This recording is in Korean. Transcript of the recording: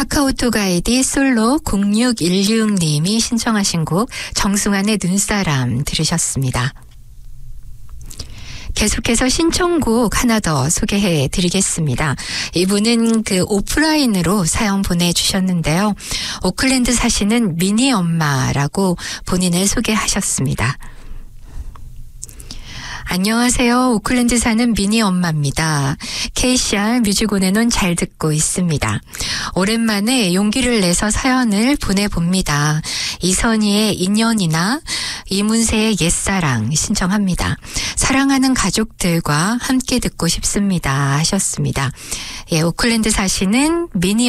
카카오톡 아이디 솔로 0616님이 신청하신 곡 정승환의 눈사람 들으셨습니다. 계속해서 신청곡 하나 더 소개해 드리겠습니다. 이분은 오프라인으로 사연 보내주셨는데요. 오클랜드 사시는 미니 엄마라고 본인을 소개하셨습니다. 안녕하세요. 오클랜드 사는 미니 엄마입니다. KCR 뮤직온에는 잘 듣고 있습니다. 오랜만에 용기를 내서 사연을 보내봅니다. 이선희의 인연이나 이문세의 옛사랑 신청합니다. 사랑하는 가족들과 함께 듣고 싶습니다 하셨습니다. 예, 오클랜드 사시는 미니